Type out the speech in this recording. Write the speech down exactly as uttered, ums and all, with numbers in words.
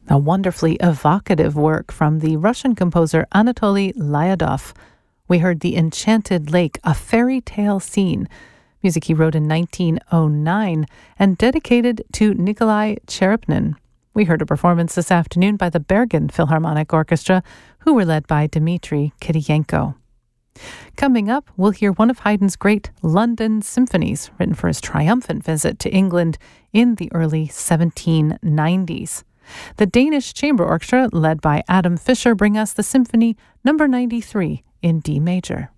A wonderfully evocative work from the Russian composer Anatoly Lyadov. We heard The Enchanted Lake, a fairy tale scene, music he wrote in nineteen oh nine and dedicated to Nikolai Cherepnin. We heard a performance this afternoon by the Bergen Philharmonic Orchestra, who were led by Dmitry Kiriyenko. Coming up, we'll hear one of Haydn's great London symphonies, written for his triumphant visit to England in the early seventeen nineties. The Danish Chamber Orchestra, led by Adam Fischer, bring us the Symphony number ninety-three in D major.